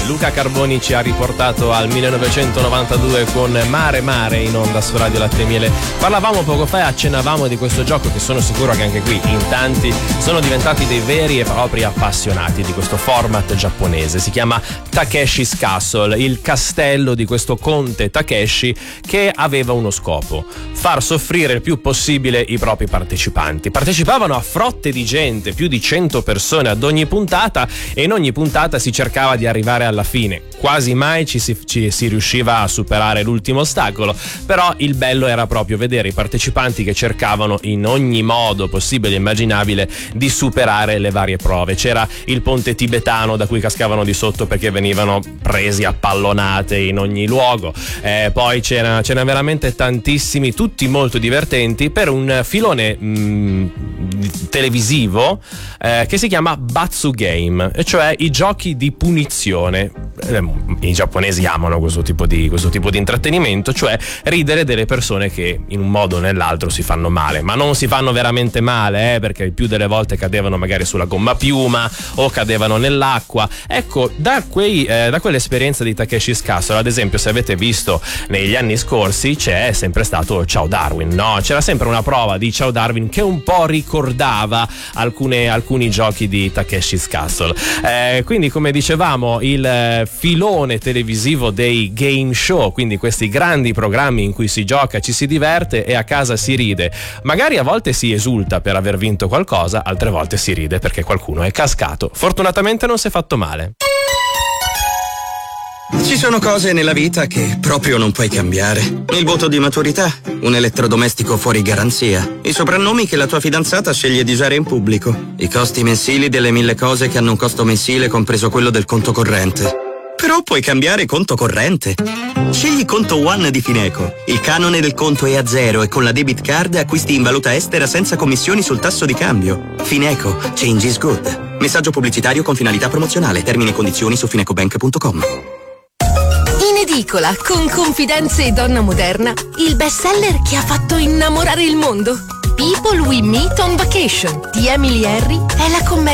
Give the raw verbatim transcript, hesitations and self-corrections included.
Luca Carboni ci ha riportato al millenovecentonovantadue con Mare Mare in onda su Radio Latte e Miele. Parlavamo poco fa e accennavamo di questo gioco che sono sicuro che anche qui in tanti sono diventati dei veri e propri appassionati di questo format giapponese. Si chiama Takeshi's Castle, il castello di questo conte Takeshi che aveva uno scopo: far soffrire il più possibile i propri partecipanti. Partecipavano a frotte di gente, più di cento persone ad ogni puntata, e in ogni puntata si cercava di arrivare alla fine. Quasi mai ci si, ci si riusciva a superare l'ultimo ostacolo, però il bello era proprio vedere i partecipanti che cercavano in ogni modo possibile e immaginabile di superare le varie prove. C'era il ponte tibetano da cui cascavano di sotto perché venivano presi a pallonate in ogni luogo, eh, poi c'era, c'era veramente tantissimi, tutti molto divertenti, per un filone mh, televisivo eh, che si chiama Batsu Game, e cioè i giochi di punizione. Eh, I giapponesi amano questo tipo di questo tipo di intrattenimento, cioè ridere delle persone che in un modo o nell'altro si fanno male, ma non si fanno veramente male, eh, perché il più delle volte cadevano magari sulla gomma piuma o cadevano nell'acqua. Ecco, da quei eh, da quell'esperienza di Takeshi's Castle, ad esempio, se avete visto negli anni scorsi, c'è sempre stato Ciao Darwin, no? C'era sempre una prova di Ciao Darwin che un po' ricordava alcune, alcuni giochi di Takeshi's Castle. Eh, quindi, come dicevamo, il eh, filone televisivo dei game show, quindi questi grandi programmi in cui si gioca, ci si diverte e a casa si ride. Magari a volte si esulta per aver vinto qualcosa, altre volte si ride perché qualcuno è cascato. Fortunatamente non si è fatto male. Ci sono cose nella vita che proprio non puoi cambiare. Il voto di maturità, un elettrodomestico fuori garanzia, i soprannomi che la tua fidanzata sceglie di usare in pubblico, i costi mensili delle mille cose che hanno un costo mensile compreso quello del conto corrente. Però puoi cambiare conto corrente. Scegli Conto One di Fineco. Il canone del conto è a zero e con la debit card acquisti in valuta estera senza commissioni sul tasso di cambio. Fineco, change is good. Messaggio pubblicitario con finalità promozionale. Termini e condizioni su finecobank punto com. In edicola, con Confidenze e Donna Moderna, il bestseller che ha fatto innamorare il mondo. People We Meet on Vacation di Emily Henry è la commedia